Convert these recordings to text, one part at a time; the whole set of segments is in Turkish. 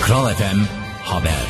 Kral FM Haber.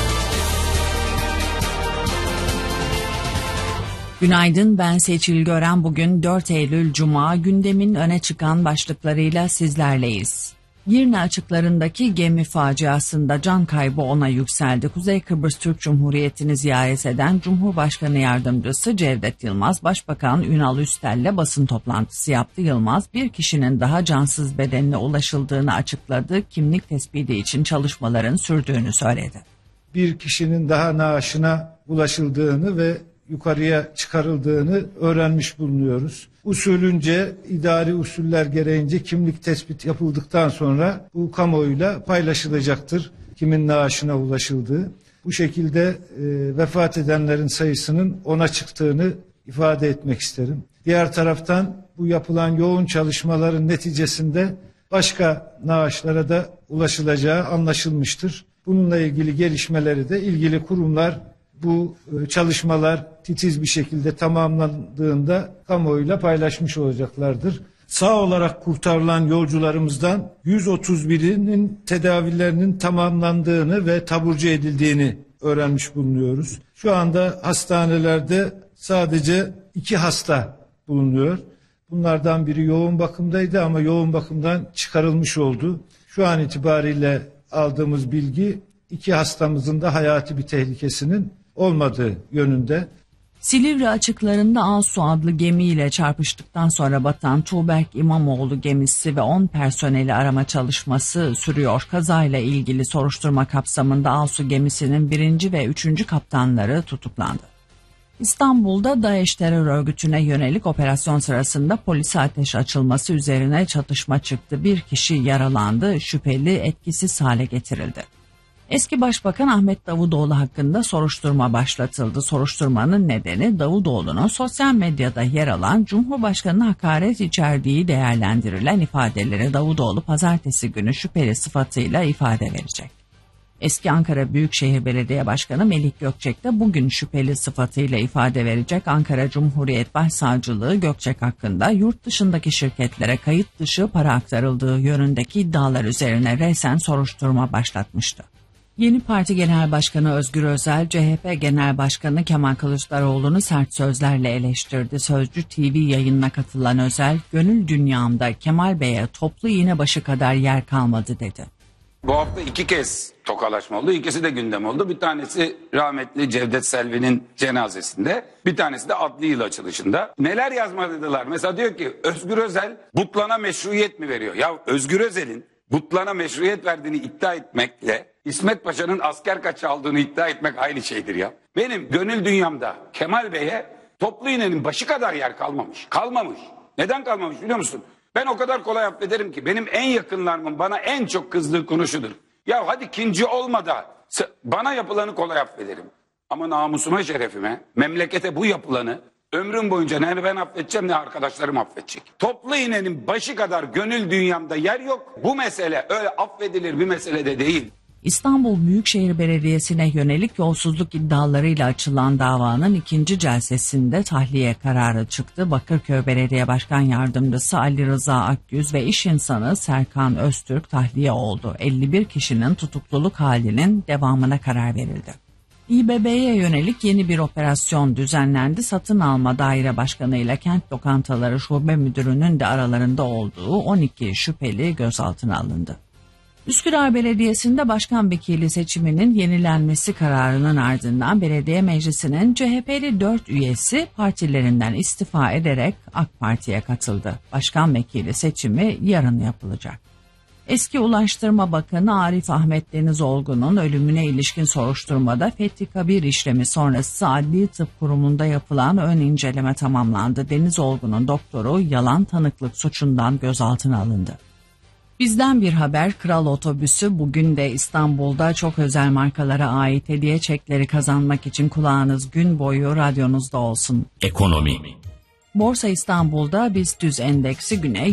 Günaydın, ben Seçil Gören. Bugün 4 Eylül Cuma, gündemin öne çıkan başlıklarıyla sizlerleyiz. Girne açıklarındaki gemi faciasında can kaybı 10'a yükseldi. Kuzey Kıbrıs Türk Cumhuriyeti'ni ziyaret eden Cumhurbaşkanı Yardımcısı Cevdet Yılmaz, Başbakan Ünal Üstel'le basın toplantısı yaptı. Yılmaz, bir kişinin daha cansız bedenine ulaşıldığını açıkladı. Kimlik tespiti için çalışmaların sürdüğünü söyledi. Bir kişinin daha naaşına ulaşıldığını ve yukarıya çıkarıldığını öğrenmiş bulunuyoruz. Usulünce, idari usuller gereğince kimlik tespit yapıldıktan sonra bu kamuoyuyla paylaşılacaktır. Kimin naaşına ulaşıldığı. Bu şekilde vefat edenlerin sayısının 10'a çıktığını ifade etmek isterim. Diğer taraftan bu yapılan yoğun çalışmaların neticesinde başka naaşlara da ulaşılacağı anlaşılmıştır. Bununla ilgili gelişmeleri de ilgili kurumlar, bu çalışmalar titiz bir şekilde tamamlandığında kamuoyuyla paylaşmış olacaklardır. Sağ olarak kurtarılan yolcularımızdan 131'inin tedavilerinin tamamlandığını ve taburcu edildiğini öğrenmiş bulunuyoruz. Şu anda hastanelerde sadece 2 hasta bulunuyor. Bunlardan biri yoğun bakımdaydı ama yoğun bakımdan çıkarılmış oldu. Şu an itibariyle aldığımız bilgi 2 hastamızın da hayati bir tehlikesinin olmadığı yönünde. Silivri açıklarında Ağsu adlı gemiyle çarpıştıktan sonra batan Tuğberk İmamoğlu gemisi ve 10 personeli arama çalışması sürüyor. Kazayla ilgili soruşturma kapsamında Ağsu gemisinin 1. ve 3. kaptanları tutuklandı. İstanbul'da DAEŞ terör örgütüne yönelik operasyon sırasında polise ateş açılması üzerine çatışma çıktı. Bir kişi yaralandı, şüpheli etkisiz hale getirildi. Eski Başbakan Ahmet Davutoğlu hakkında soruşturma başlatıldı. Soruşturmanın nedeni Davutoğlu'nun sosyal medyada yer alan Cumhurbaşkanı'na hakaret içerdiği değerlendirilen ifadeleri. Davutoğlu pazartesi günü şüpheli sıfatıyla ifade verecek. Eski Ankara Büyükşehir Belediye Başkanı Melih Gökçek de bugün şüpheli sıfatıyla ifade verecek. Ankara Cumhuriyet Başsavcılığı Gökçek hakkında yurt dışındaki şirketlere kayıt dışı para aktarıldığı yönündeki iddialar üzerine resen soruşturma başlatmıştı. Yeni Parti Genel Başkanı Özgür Özel, CHP Genel Başkanı Kemal Kılıçdaroğlu'nu sert sözlerle eleştirdi. Sözcü TV yayınına katılan Özel, "Gönül dünyamda Kemal Bey'e toplu iğne başı kadar yer kalmadı" dedi. Bu hafta 2 kez tokalaşma oldu. İkisi de gündem oldu. Bir tanesi rahmetli Cevdet Selvi'nin cenazesinde. Bir tanesi de adli yıl açılışında. Neler yazmadılar? Mesela diyor ki Özgür Özel Butlan'a meşruiyet mi veriyor? Ya Özgür Özel'in Butlan'a meşruiyet verdiğini iddia etmekle İsmet Paşa'nın asker kaçı aldığını iddia etmek aynı şeydir ya. Benim gönül dünyamda Kemal Bey'e toplu iğnenin başı kadar yer kalmamış. Kalmamış. Neden kalmamış biliyor musun? Ben o kadar kolay affederim ki benim en yakınlarımın bana en çok kızdığı konu şudur. Ya hadi kinci olma da bana yapılanı kolay affederim. Ama namusuma, şerefime, memlekete bu yapılanı ömrüm boyunca ne ben affedeceğim ne arkadaşlarım affedecek. Toplu iğnenin başı kadar gönül dünyamda yer yok. Bu mesele öyle affedilir bir mesele de değil. İstanbul Büyükşehir Belediyesi'ne yönelik yolsuzluk iddialarıyla açılan davanın 2. celsesinde tahliye kararı çıktı. Bakırköy Belediye Başkan Yardımcısı Ali Rıza Akgüz ve iş insanı Serkan Öztürk tahliye oldu. 51 kişinin tutukluluk halinin devamına karar verildi. İBB'ye yönelik yeni bir operasyon düzenlendi. Satın alma daire başkanı ile kent lokantaları şube müdürünün de aralarında olduğu 12 şüpheli gözaltına alındı. Üsküdar Belediyesi'nde başkan vekili seçiminin yenilenmesi kararının ardından belediye meclisinin CHP'li 4 üyesi partilerinden istifa ederek AK Parti'ye katıldı. Başkan vekili seçimi yarın yapılacak. Eski Ulaştırma Bakanı Arif Ahmet Denizolgun'un ölümüne ilişkin soruşturmada Fethi Kabir işlemi sonrası Adli Tıp Kurumu'nda yapılan ön inceleme tamamlandı. Denizolgun'un doktoru yalan tanıklık suçundan gözaltına alındı. Bizden bir haber, Kral Otobüsü bugün de İstanbul'da çok özel markalara ait hediye çekleri kazanmak için kulağınız gün boyu radyonuzda olsun. Ekonomi. Borsa İstanbul'da BIST endeksi güne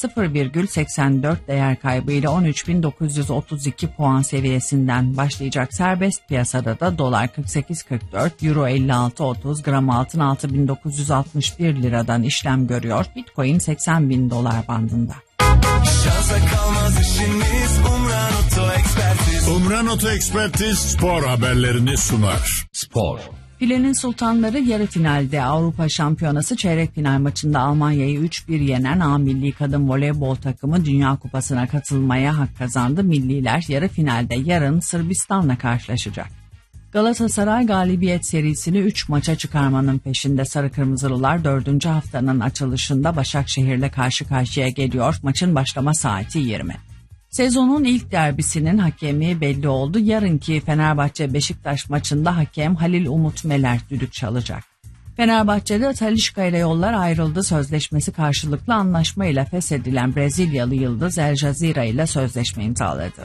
%0,84 değer kaybıyla 13.932 puan seviyesinden başlayacak. Serbest piyasada da dolar 48.44, euro 56.30, gram altın 6.961 liradan işlem görüyor. Bitcoin 80.000 dolar bandında. Şansa kalmaz işimiz, Umran Oto Ekspertiz. Umran Oto Ekspertiz spor haberlerini sunar. Spor. Filenin Sultanları yarı finalde Avrupa Şampiyonası çeyrek final maçında Almanya'yı 3-1 yenen A milli kadın voleybol takımı Dünya Kupası'na katılmaya hak kazandı. Milliler yarı finalde yarın Sırbistan'la karşılaşacak. Galatasaray galibiyet serisini 3 maça çıkarmanın peşinde. Sarı Kırmızılılar 4. haftanın açılışında Başakşehir'le karşı karşıya geliyor. Maçın başlama saati 20. Sezonun ilk derbisinin hakemi belli oldu. Yarınki Fenerbahçe-Beşiktaş maçında hakem Halil Umut Meler düdük çalacak. Fenerbahçe'de Talisca ile yollar ayrıldı. Sözleşmesi karşılıklı anlaşmayla feshedilen Brezilyalı yıldız El Jazeera ile sözleşme imzaladı.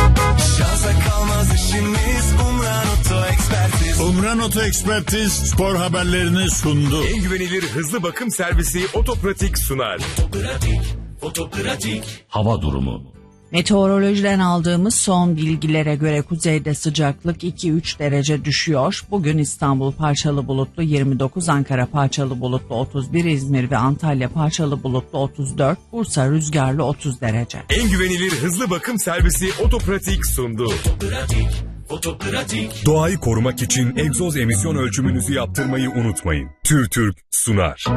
Umran Oto Ekspertiz spor haberlerini sundu. En güvenilir hızlı bakım servisi Otopratik sunar. Otopratik. Hava durumu. Meteorolojiden aldığımız son bilgilere göre kuzeyde sıcaklık 2-3 derece düşüyor. Bugün İstanbul parçalı bulutlu 29, Ankara parçalı bulutlu 31, İzmir ve Antalya parçalı bulutlu 34, Bursa rüzgarlı 30 derece. En güvenilir hızlı bakım servisi Otopratik sundu. Otopratik. Doğayı korumak için egzoz emisyon ölçümünüzü yaptırmayı unutmayın. TÜRTÜRK sunar.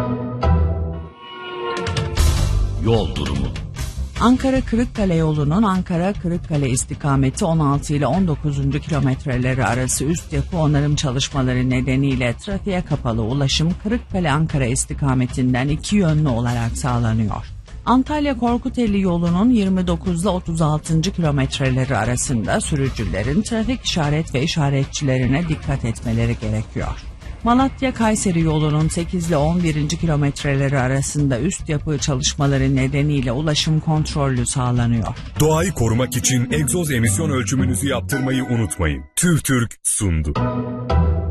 Yol durumu. Ankara-Kırıkkale yolunun Ankara-Kırıkkale istikameti 16 ile 19. kilometreleri arası üst yapı onarım çalışmaları nedeniyle trafiğe kapalı ulaşım Kırıkkale-Ankara istikametinden iki yönlü olarak sağlanıyor. Antalya-Korkuteli yolunun 29 ile 36. kilometreleri arasında sürücülerin trafik işaret ve işaretçilerine dikkat etmeleri gerekiyor. Malatya-Kayseri yolunun 8 ile 11. kilometreleri arasında üst yapı çalışmaları nedeniyle ulaşım kontrollü sağlanıyor. Doğayı korumak için egzoz emisyon ölçümünüzü yaptırmayı unutmayın. TÜRTÜRK sundu.